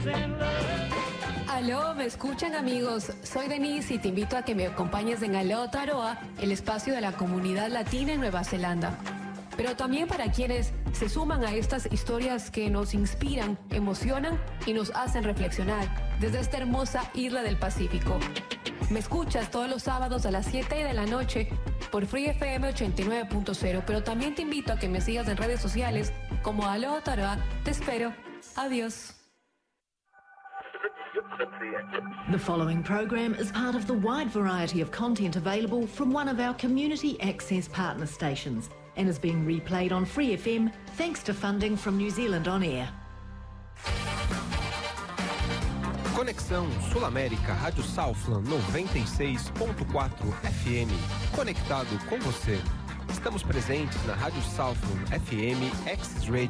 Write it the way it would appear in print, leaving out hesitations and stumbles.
Aló, ¿me escuchan, amigos? Soy Denise y te invito a que me acompañes en Aló Taroa, el espacio de la comunidad latina en Nueva Zelanda. Pero también para quienes se suman a estas historias que nos inspiran, emocionan y nos hacen reflexionar desde esta hermosa isla del Pacífico. Me escuchas todos los sábados a las 7 de la noche por Free FM 89.0, pero también te invito a que me sigas en redes sociales como Aló Taroa. Te espero. Adiós. The following program is part of the wide variety of content available from one of our community access partner stations and is being replayed on Free FM thanks to funding from New Zealand On Air. Conexão Sul América, Rádio Southland 96.4 FM. Conectado com você. Estamos presentes na Rádio Southland FM Access Radio.